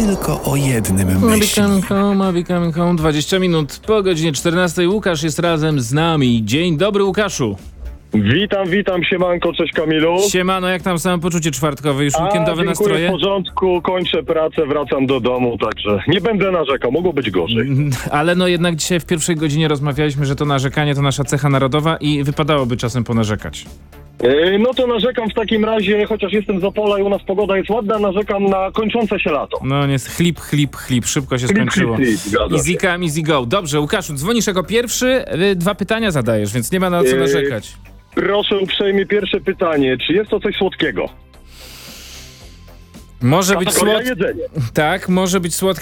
tylko o jednym myśli. I'll be coming home. 20 minut po godzinie 14. Łukasz jest razem z nami. Dzień dobry, Łukaszu. Witam, siemanko, cześć Kamilu. Siemano, jak tam samopoczucie czwartkowe? Już weekendowe dziękuję, nastroje? w porządku, kończę pracę, wracam do domu, także nie będę narzekał, mogło być gorzej. Ale no jednak dzisiaj w pierwszej godzinie rozmawialiśmy, że to narzekanie to nasza cecha narodowa i wypadałoby czasem ponarzekać. No to narzekam w takim razie, chociaż jestem z Opola i u nas pogoda jest ładna, narzekam na kończące się lato. No nie, chlip, szybko się skończyło. Easy come, easy go. Dobrze, Łukaszu, dzwonisz jako pierwszy, 2 pytania zadajesz, więc nie ma na co narzekać. Proszę uprzejmie, pierwsze pytanie, czy jest to coś słodkiego? Może być Kategoria jedzenie. Tak, może być słodkie.